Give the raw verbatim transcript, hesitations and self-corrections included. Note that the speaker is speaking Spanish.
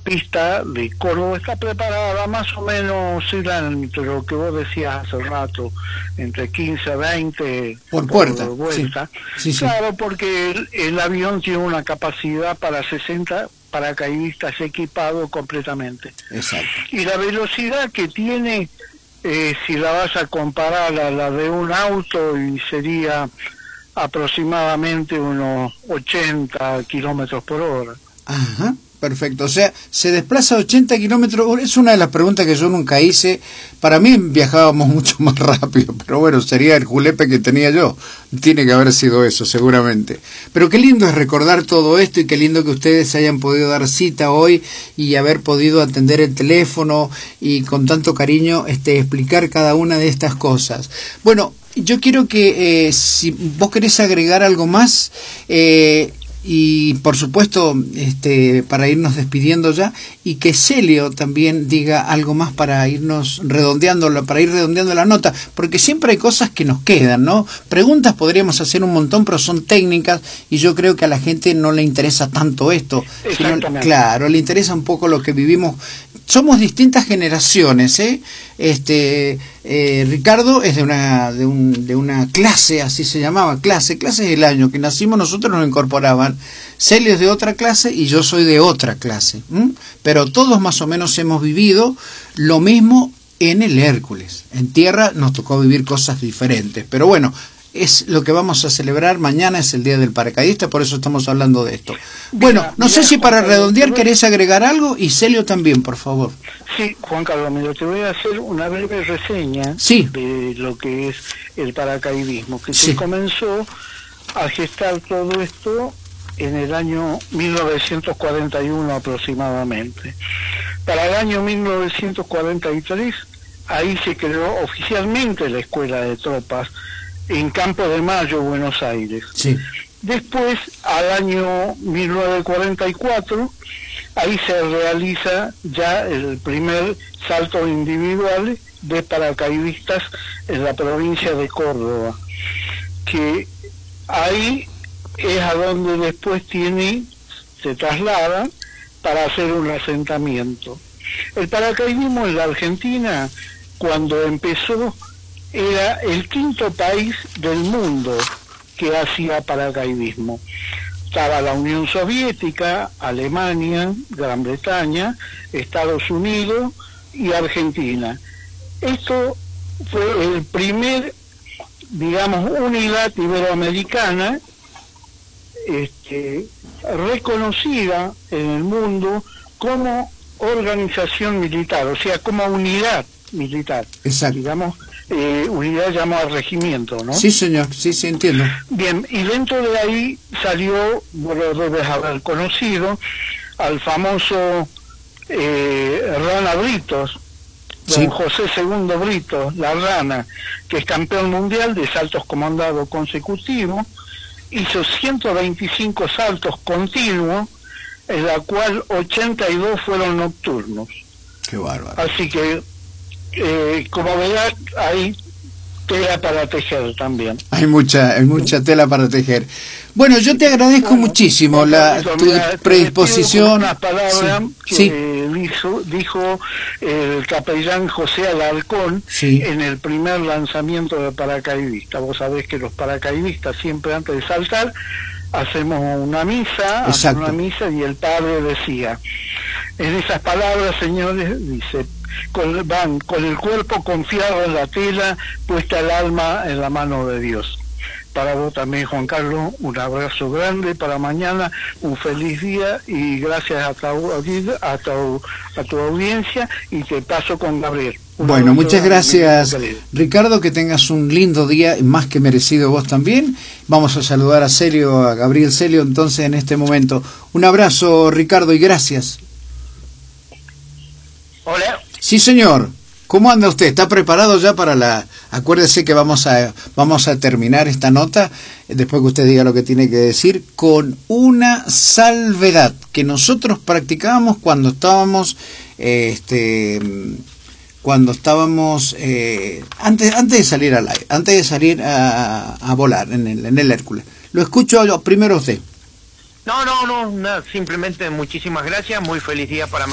pista de Córdoba está preparada, más o menos oscila entre lo que vos decías hace rato, entre quince a veinte por puerta. Por vuelta. Sí. Sí, sí. Claro, porque el, el avión tiene una capacidad para sesenta paracaidistas equipados completamente. Exacto. Y la velocidad que tiene, eh, si la vas a comparar a la de un auto, y sería aproximadamente unos ochenta kilómetros por hora. Ajá. Perfecto, o sea, se desplaza a ochenta kilómetros, es una de las preguntas que yo nunca hice. Para mí viajábamos mucho más rápido, pero bueno, sería el julepe que tenía yo, tiene que haber sido eso seguramente. Pero qué lindo es recordar todo esto, y qué lindo que ustedes hayan podido dar cita hoy y haber podido atender el teléfono y con tanto cariño este, explicar cada una de estas cosas. Bueno, yo quiero que eh, si vos querés agregar algo más, eh, y por supuesto este para irnos despidiendo ya, y que Celio también diga algo más para irnos redondeando, para ir redondeando la nota, porque siempre hay cosas que nos quedan, ¿no? Preguntas podríamos hacer un montón, pero son técnicas y yo creo que a la gente no le interesa tanto esto, sino, claro, le interesa un poco lo que vivimos. Somos distintas generaciones, ¿eh? Este eh, Ricardo es de una de, un, de una clase, así se llamaba, clase, clase es el año que nacimos, nosotros nos incorporaban. Celio es de otra clase y yo soy de otra clase, ¿m? Pero todos más o menos hemos vivido lo mismo en el Hércules. En tierra nos tocó vivir cosas diferentes, pero bueno, es lo que vamos a celebrar. Mañana es el Día del Paracaidista, por eso estamos hablando de esto. Bueno, mira, no sé mira, si para Juan redondear Carlos, querés agregar algo, y Celio también, por favor. Sí, Juan Carlos, mira, te voy a hacer una breve reseña sí. de lo que es el paracaidismo, que sí. se comenzó a gestar todo esto en el año mil novecientos cuarenta y uno aproximadamente. Para el año mil novecientos cuarenta y tres, ahí se creó oficialmente la Escuela de Tropas, en Campo de Mayo, Buenos Aires. Sí. Después, al año mil novecientos cuarenta y cuatro, ahí se realiza ya el primer salto individual de paracaidistas en la provincia de Córdoba, que ahí es a donde después tiene, se traslada para hacer un asentamiento. El paracaidismo en la Argentina, cuando empezó, era el quinto país del mundo que hacía paracaidismo. Estaba la Unión Soviética, Alemania, Gran Bretaña, Estados Unidos y Argentina. Esto fue el primer, digamos, unidad iberoamericana este, reconocida en el mundo como organización militar, o sea, como unidad militar. Exacto. Digamos, Eh, unidad llamada regimiento, ¿no? Sí, señor, sí, sí, entiendo. Bien, y dentro de ahí salió, vos lo debes haber conocido, al famoso eh, Rana Britos, don sí. José segundo Britos, la Rana, que es campeón mundial de saltos comandados consecutivos, hizo ciento veinticinco saltos continuos, en la cual ochenta y dos fueron nocturnos. Qué bárbaro. Así que Eh, como verás, hay tela para tejer también. Hay mucha, hay mucha tela para tejer. Bueno, yo te agradezco bueno, muchísimo la tu mira, predisposición. Una palabra sí, que sí. Dijo, dijo el capellán José Alarcón sí. en el primer lanzamiento de paracaidista. Vos sabés que los paracaidistas siempre antes de saltar hacemos una misa, hacemos una misa y el padre decía, en esas palabras, señores, dice, con, van con el cuerpo confiado en la tela, puesta el alma en la mano de Dios. Para vos también, Juan Carlos, un abrazo grande para mañana, un feliz día y gracias a tu, a tu, a tu audiencia, y te paso con Gabriel. Un bueno, muchas gracias, Ricardo, que tengas un lindo día, más que merecido vos también. Vamos a saludar a Celio, a Gabriel Celio, entonces en este momento. Un abrazo, Ricardo, y gracias. Hola. Sí, señor. ¿Cómo anda usted? ¿Está preparado ya para la...? Acuérdese que vamos a vamos a terminar esta nota, después que usted diga lo que tiene que decir, con una salvedad que nosotros practicábamos cuando estábamos... este cuando estábamos... Eh, antes antes de salir al aire, antes de salir a, a volar en el, en el Hércules. Lo escucho yo, primero usted. No, no, no, no, simplemente muchísimas gracias, muy feliz día para